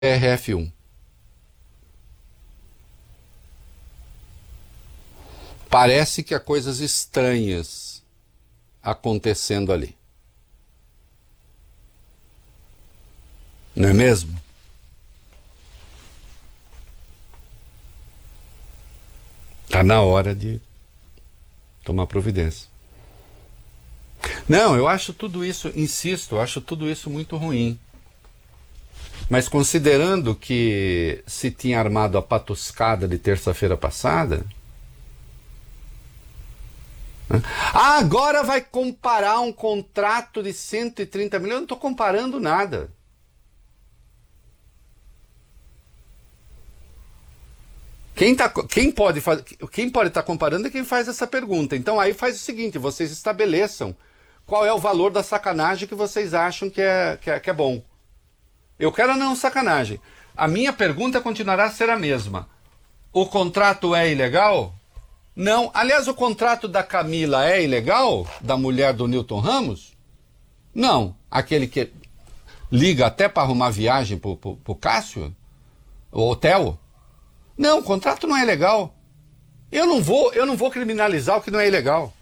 RF1. Parece que há coisas estranhas acontecendo ali. Não é mesmo? Está na hora de tomar providência. Não, eu acho tudo isso, insisto, eu acho tudo isso muito ruim. Mas considerando que se tinha armado a patuscada de terça-feira passada... agora vai comparar um contrato de 130 milhões? Eu não estou comparando nada. Quem pode estar comparando é quem faz essa pergunta. Então aí faz o seguinte, vocês estabeleçam qual é o valor da sacanagem que vocês acham que é bom. Eu quero não sacanagem. A minha pergunta continuará a ser a mesma. O contrato é ilegal? Não. Aliás, o contrato da Camila é ilegal? Da mulher do Newton Ramos? Não. Aquele que liga até para arrumar viagem pro Cássio? O hotel? Não, o contrato não é legal. Eu não vou criminalizar o que não é ilegal.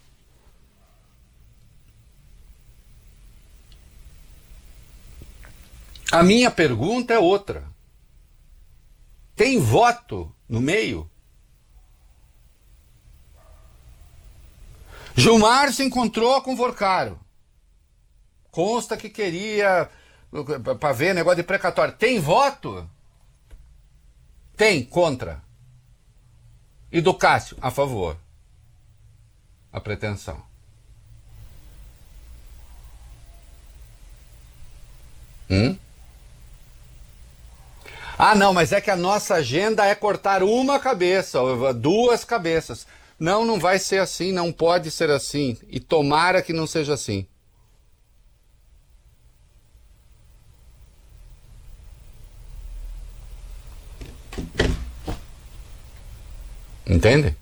A minha pergunta é outra. Tem voto no meio? Gilmar se encontrou com Vorcaro. Consta que queria para ver negócio de precatório. Tem voto? Tem, contra. E do Cássio, a favor. A pretensão. Ah, não, mas é que a nossa agenda é cortar uma cabeça, duas cabeças. Não, não vai ser assim, não pode ser assim. E tomara que não seja assim. Entende?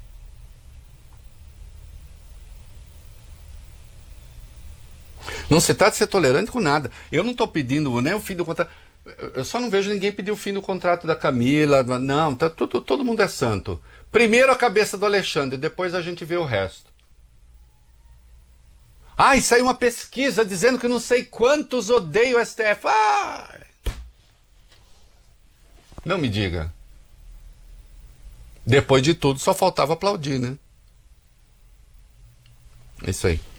Não se trata de ser tolerante com nada. Eu não estou pedindo nem o fim do contrato. Eu só não vejo ninguém pedir o fim do contrato da Camila. Não, tá, todo mundo é santo. Primeiro a cabeça do Alexandre, depois a gente vê o resto. Ah, e saiu uma pesquisa dizendo que não sei quantos odeiam o STF. Ah! Não me diga. Depois de tudo, só faltava aplaudir, né? É isso aí.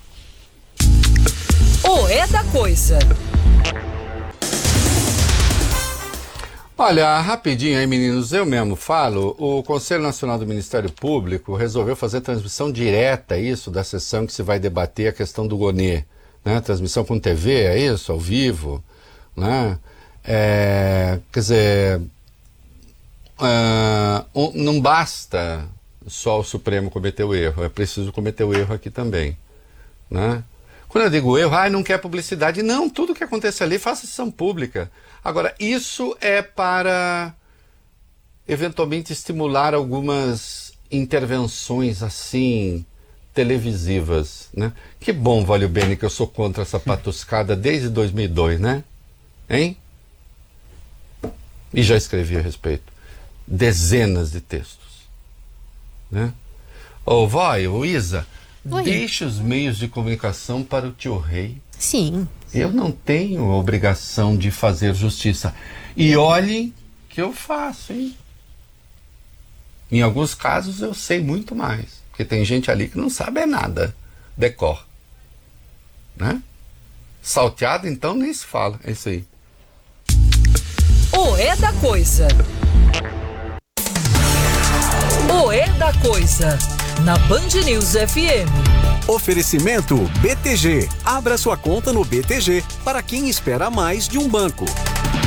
O É da Coisa. Olha, rapidinho aí, meninos, eu mesmo falo, o Conselho Nacional do Ministério Público resolveu fazer transmissão direta, isso, da sessão que se vai debater a questão do Gonê, né? Transmissão com TV, é isso, ao vivo, né? Quer dizer, não basta só o Supremo cometer o erro, é preciso cometer o erro aqui também, né? Quando eu digo erro, não quer publicidade. Não, tudo que acontece ali, faça sessão pública. Agora, isso é para, eventualmente, estimular algumas intervenções, assim, televisivas, né? Que bom, Valio Bene, que eu sou contra essa patuscada desde 2002, né? Hein? E já escrevi a respeito. Dezenas de textos, né? Ô, Isa... Oi. Deixe os meios de comunicação para o tio Rei. Sim. Eu não tenho a obrigação de fazer justiça. E olhem que eu faço, hein? Em alguns casos eu sei muito mais. Porque tem gente ali que não sabe nada. Decor. Né? Salteado, então, nem se fala. É isso aí. O É da Coisa. O É da Coisa. Na Band News FM. Oferecimento BTG. Abra sua conta no BTG para quem espera mais de um banco.